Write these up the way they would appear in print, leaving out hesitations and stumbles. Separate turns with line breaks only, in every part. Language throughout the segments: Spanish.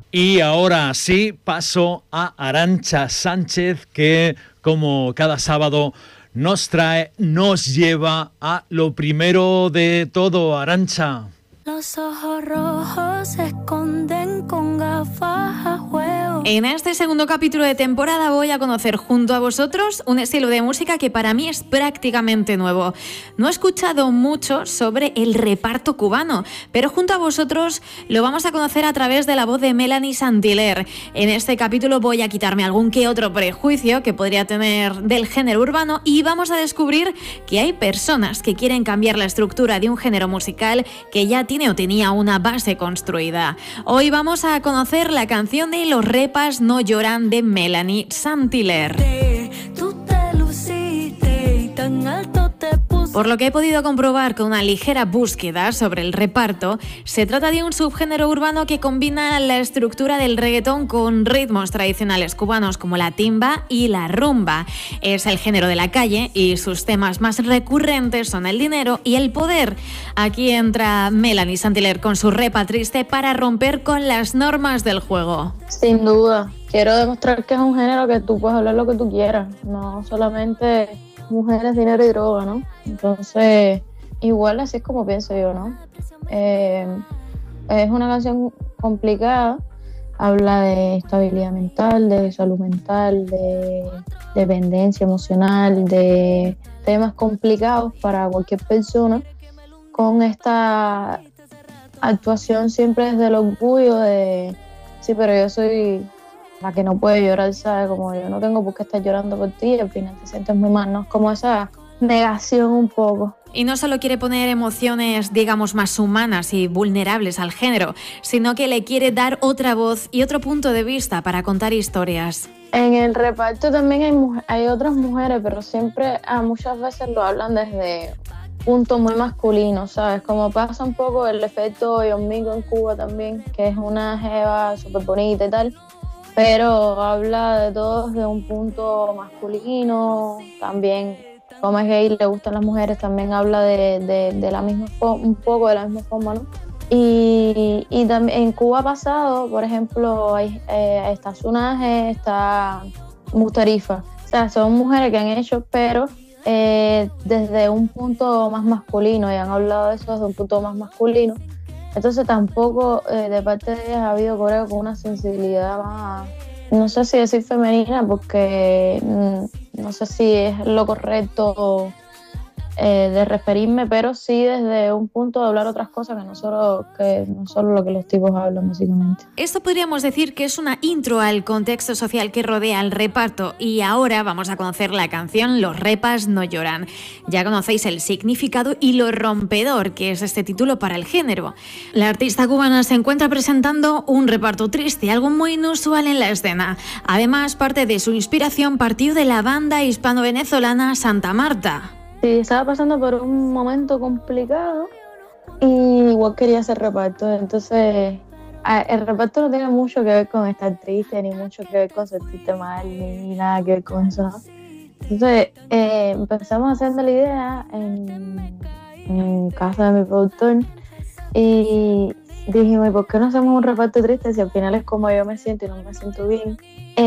Y ahora sí, paso a Arantxa Sánchez, que como cada sábado nos lleva a lo primero de todo. Arantxa.
Los ojos rojos se esconden con gafas a juego.
En este segundo capítulo de temporada voy a conocer junto a vosotros un estilo de música que para mí es prácticamente nuevo. No he escuchado mucho sobre el reparto cubano, pero junto a vosotros lo vamos a conocer a través de la voz de Melanie Saint-Hilaire. En este capítulo voy a quitarme algún que otro prejuicio que podría tener del género urbano y vamos a descubrir que hay personas que quieren cambiar la estructura de un género musical que ya tiene o tenía una base construida. Hoy vamos a conocer la canción de Los Repas No Lloran de Melanie Saint-Hilaire.
Tú te luciste y tan alto te puse.
Por lo que he podido comprobar con una ligera búsqueda sobre el reparto, se trata de un subgénero urbano que combina la estructura del reggaetón con ritmos tradicionales cubanos como la timba y la rumba. Es el género de la calle y sus temas más recurrentes son el dinero y el poder. Aquí entra Melanie Saint-Hilaire con su repa triste para romper con las normas del juego.
Sin duda, quiero demostrar que es un género que tú puedes hablar lo que tú quieras, no solamente mujeres, dinero y droga, ¿no? Entonces, igual así es como pienso yo, ¿no? Es una canción complicada, habla de estabilidad mental, de salud mental, de dependencia emocional, de temas complicados para cualquier persona, con esta actuación siempre desde el orgullo de, sí, pero yo soy la que no puede llorar, ¿sabes? Como yo no tengo por qué estar llorando por ti y al final te sientes muy mal, ¿no? Es como esa negación un poco.
Y no solo quiere poner emociones, digamos, más humanas y vulnerables al género, sino que le quiere dar otra voz y otro punto de vista para contar historias.
En el reparto también hay otras mujeres, pero siempre muchas veces lo hablan desde punto muy masculino, ¿sabes? Como pasa un poco el efecto Yomiko en Cuba también, que es una jeva súper bonita y tal, pero habla de todo desde un punto masculino, también como es gay, le gustan las mujeres, también habla de la misma forma, un poco de la misma forma, ¿no? Y también en Cuba ha pasado, por ejemplo, está Sunaje, está Mustarifa, o sea, son mujeres que han hecho, pero desde un punto más masculino, y han hablado de eso desde un punto más masculino. Entonces tampoco de parte de ellas ha habido, creo, con una sensibilidad más, no sé si decir femenina, porque no sé si es lo correcto de referirme, pero sí desde un punto de hablar otras cosas que no solo lo que los tipos hablan, básicamente.
Esto podríamos decir que es una intro al contexto social que rodea al reparto y ahora vamos a conocer la canción Los Repas No Lloran. Ya conocéis el significado y lo rompedor que es este título para el género. La artista cubana se encuentra presentando un reparto triste, algo muy inusual en la escena. Además, parte de su inspiración partió de la banda hispano-venezolana Santa Marta.
Sí, estaba pasando por un momento complicado y igual quería hacer reparto, entonces el reparto no tiene mucho que ver con estar triste, ni mucho que ver con sentirte mal, ni nada que ver con eso, ¿no? Entonces empezamos a hacer la idea en casa de mi productor y dijimos, ¿por qué no hacemos un reparto triste si al final es como yo me siento y no me siento bien?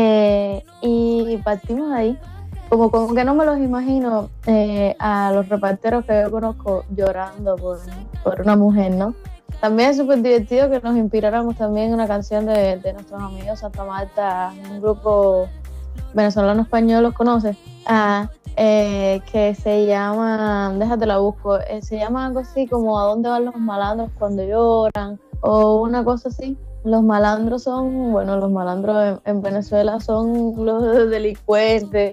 Y partimos de ahí. Como que no me los imagino a los reparteros que yo conozco llorando por una mujer, ¿no? También es súper divertido que nos inspiráramos también una canción de nuestros amigos Santa Marta, un grupo venezolano español, ¿los conoces? Que se llama, déjate la busco, se llama algo así como ¿A dónde van los malandros cuando lloran? O una cosa así. Los malandros en Venezuela son los delincuentes.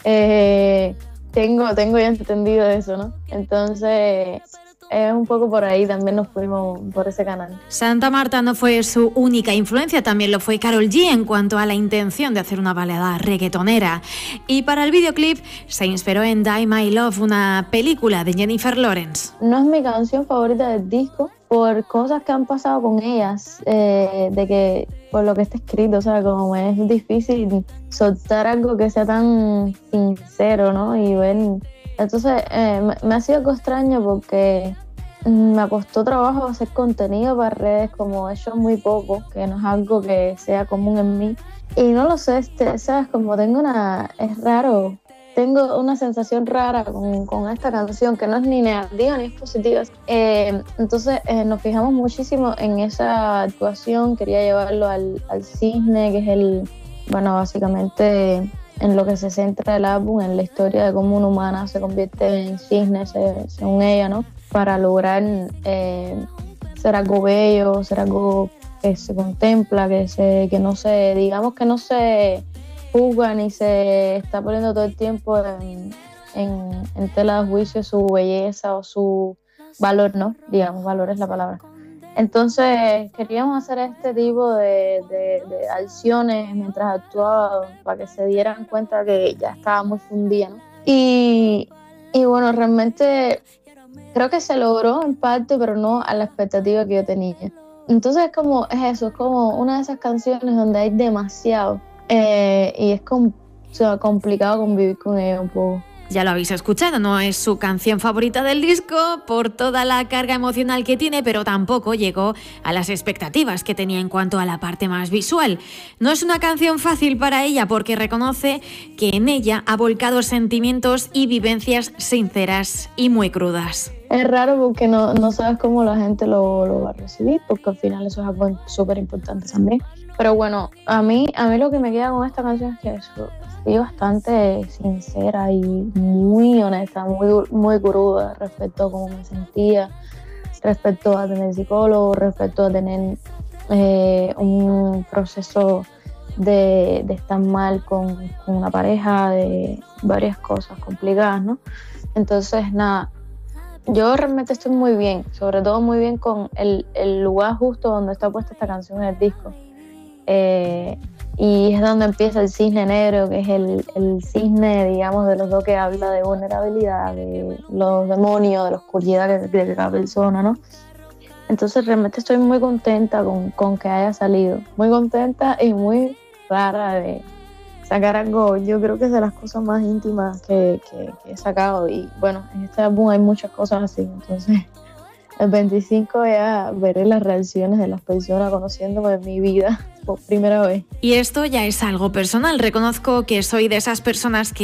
Tengo ya entendido eso, ¿no? Entonces un poco por ahí también nos fuimos por ese canal.
Santa Marta no fue su única influencia, también lo fue Karol G en cuanto a la intención de hacer una balada reggaetonera. Y para el videoclip se inspiró en Die My Love, una película de Jennifer Lawrence.
No es mi canción favorita del disco por cosas que han pasado con ellas, de que por lo que está escrito, o sea, como es difícil soltar algo que sea tan sincero, ¿no? Y ver, entonces me ha sido algo extraño porque me costó trabajo hacer contenido para redes, como he hecho muy poco, que no es algo que sea común en mí. Y no lo sé, ¿sabes? Como es raro, tengo una sensación rara con esta canción, que no es ni negativa ni es positiva. Entonces nos fijamos muchísimo en esa actuación, quería llevarlo al cisne, que es básicamente en lo que se centra el álbum, en la historia de cómo una humana se convierte en cisne, según ella, ¿no? Para lograr ser algo bello, ser algo que se contempla, que no se juzga ni se está poniendo todo el tiempo en tela de juicio su belleza o su valor, ¿no? Digamos, valor es la palabra. Entonces queríamos hacer este tipo de acciones mientras actuaba para que se dieran cuenta que ya estaba muy fundida, ¿no? Y bueno, realmente creo que se logró en parte, pero no a la expectativa que yo tenía. Entonces es como una de esas canciones donde hay demasiado y es complicado convivir con ella un poco.
Ya lo habéis escuchado, no es su canción favorita del disco por toda la carga emocional que tiene, pero tampoco llegó a las expectativas que tenía en cuanto a la parte más visual. No es una canción fácil para ella porque reconoce que en ella ha volcado sentimientos y vivencias sinceras y muy crudas.
Es raro porque no sabes cómo la gente lo va a recibir, porque al final eso es algo súper importante también. Pero bueno, a mí lo que me queda con esta canción es que fui bastante sincera y muy honesta, muy cruda respecto a cómo me sentía, respecto a tener psicólogo, respecto a tener un proceso de estar mal con una pareja, de varias cosas complicadas, ¿no? Entonces, nada, yo realmente estoy muy bien, sobre todo muy bien con el lugar justo donde está puesta esta canción en el disco. Y es donde empieza el cisne negro, que es el cisne, digamos, de los dos, que habla de vulnerabilidad, de los demonios, de la oscuridad de cada persona, ¿no? Entonces realmente estoy muy contenta con que haya salido, muy contenta y muy rara de sacar algo. Yo creo que es de las cosas más íntimas que he sacado, y bueno, en este álbum hay muchas cosas así, entonces el 25 ya veré las reacciones de las personas conociéndome en mi vida por primera vez.
Y esto ya es algo personal. Reconozco que soy de esas personas que